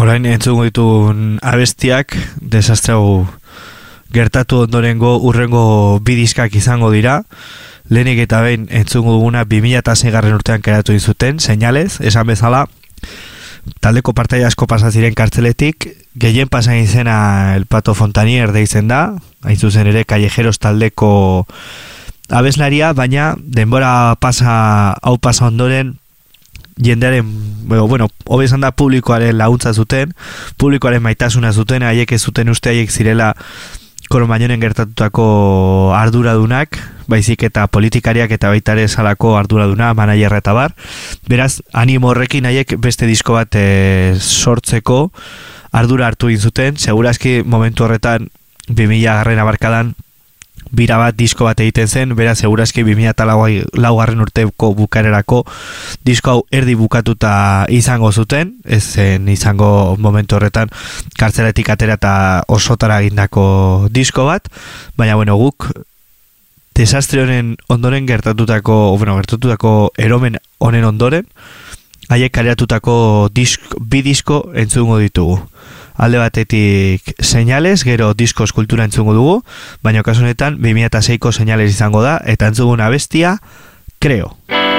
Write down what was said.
Orain entzungo ditun abestiak desastre hau gertatu ondorengo urrengo bidiskak izango dira. Lehenik eta behin entzungo duguna 2006 urtean keratu dizuten, Señales, esan bezala. Taldeko partaide asko pasa ziren kartzeletik, gehien pasa izena El Pato Fontanier deitzen da, hain zuzen ere Callejeros taldeko abeslaria, baina denbora hau pasa ondoren jendearen, hobe esan da publikoaren laguntza zuten, publikoaren maitasuna zuten, haiek ez zuten uste haiek zirela Kolomainonen gertatutako arduradunak, baizik eta politikariak eta baita ere salako arduraduna, managerra eta bar. Beraz, animo horrekin haiek beste disko bat sortzeko ardura hartu zuten. Segurazki momentu horretan 2000 abarkadan bira bat disko bat egiten zen, beraz segurazki 2004 urteko bukarerako disko hau erdi bukatuta izango zuten, ez zen izango momentu horretan kartzelatik atera eta osotara egindako disko bat, baina guk desastre honen ondoren gertatutako eromen honen ondoren haiek kareatutako bi disko entzungo ditugu. Alde batetik Señales, gero disko eskultura entzungo dugu, baina kasu honetan 2006ko Señales izango da, eta entzuguna bestia, Creo.